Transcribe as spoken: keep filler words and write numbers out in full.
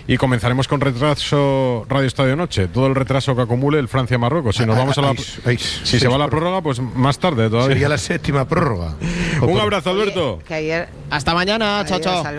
y comenzaremos con retraso Radio Estadio Noche, todo el retraso que acumule el Francia-Marruecos. Si nos vamos a la, ay, si se va a la prórroga, pues más tarde todavía. Sería la séptima prórroga. Un abrazo, Alberto. Que ayer, Hasta mañana, chao, adiós, chao.